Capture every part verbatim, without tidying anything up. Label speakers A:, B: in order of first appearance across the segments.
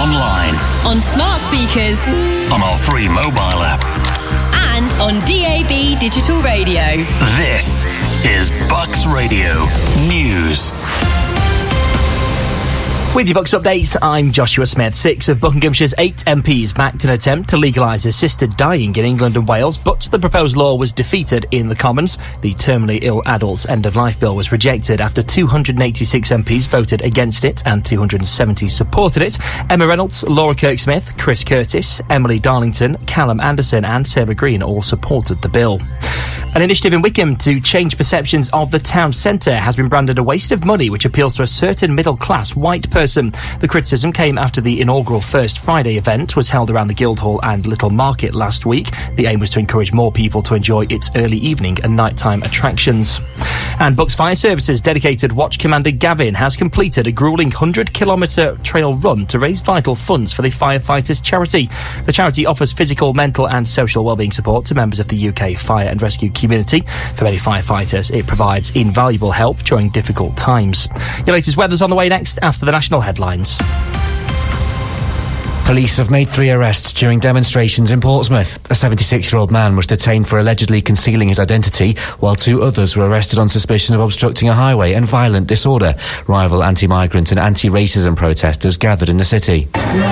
A: online,
B: on smart speakers,
A: on our free mobile app,
B: and on D A B digital radio.
A: This is Bucks Radio News.
C: With your Bucks updates, I'm Joshua Smith. Six of Buckinghamshire's eight M Ps backed an attempt to legalise assisted dying in England and Wales, but the proposed law was defeated in the Commons. The terminally ill adults end-of-life bill was rejected after two hundred eighty-six M Ps voted against it and two hundred seventy supported it. Emma Reynolds, Laura Kirk-Smith, Chris Curtis, Emily Darlington, Callum Anderson and Sarah Green all supported the bill. An initiative in Wickham to change perceptions of the town centre has been branded a waste of money, which appeals to a certain middle-class white person. The criticism came after the inaugural First Friday event was held around the Guildhall and Little Market last week. The aim was to encourage more people to enjoy its early evening and nighttime attractions. And Bucks Fire Services dedicated Watch Commander Gavin has completed a gruelling one hundred kilometre trail run to raise vital funds for the Firefighters charity. The charity offers physical, mental and social wellbeing support to members of the U K fire and rescue community. For many firefighters, it provides invaluable help during difficult times. Your latest weather's on the way next after the national headlines.
D: Police have made three arrests during demonstrations in Portsmouth. A seventy-six-year-old man was detained for allegedly concealing his identity, while two others were arrested on suspicion of obstructing a highway and violent disorder. Rival anti-migrant and anti-racism protesters gathered in the city.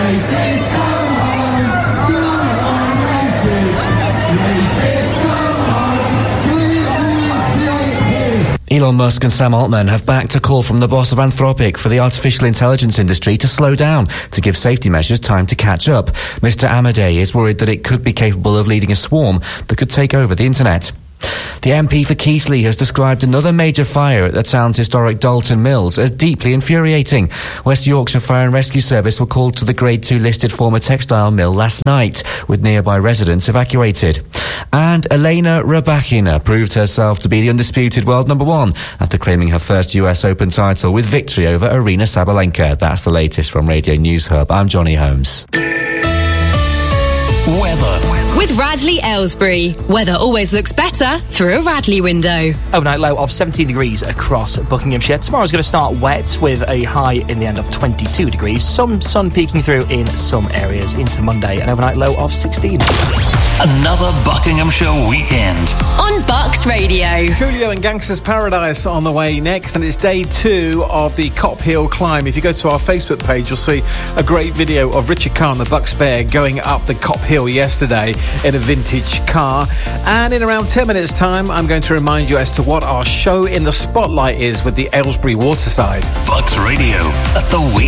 D: Elon Musk and Sam Altman have backed a call from the boss of Anthropic for the artificial intelligence industry to slow down to give safety measures time to catch up. Mister Amadei is worried that it could be capable of leading a swarm that could take over the internet. The M P for Keighley has described another major fire at the town's historic Dalton Mills as deeply infuriating. West Yorkshire Fire and Rescue Service were called to the Grade two listed former textile mill last night, with nearby residents evacuated. And Elena Rybakina proved herself to be the undisputed world number one after claiming her first U S Open title with victory over Aryna Sabalenka. That's the latest from Radio News Hub. I'm Johnny Holmes.
A: Weather.
B: With Radley Aylesbury. Weather always looks better through a Radley window.
C: Overnight low of seventeen degrees across Buckinghamshire. Tomorrow's going to start wet with a high in the end of twenty-two degrees. Some sun peeking through in some areas into Monday. An overnight low of sixteen.
A: Another Buckinghamshire weekend
B: on Bucks Radio.
E: Coolio and Gangsters Paradise on the way next, and it's day two of the Cop Hill climb. If you go to our Facebook page, you'll see a great video of Richard Carr and the Bucks Bear going up the Cop Hill yesterday in a vintage car. And in around ten minutes time, I'm going to remind you as to what our show in the spotlight is with the Aylesbury Waterside.
A: Bucks Radio at the weekend.